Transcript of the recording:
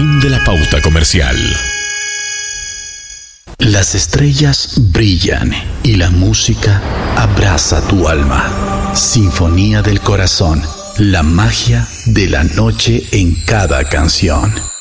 Fin de la pauta comercial. Las estrellas brillan y la música abraza tu alma. Sinfonía del corazón, la magia de la noche en cada canción.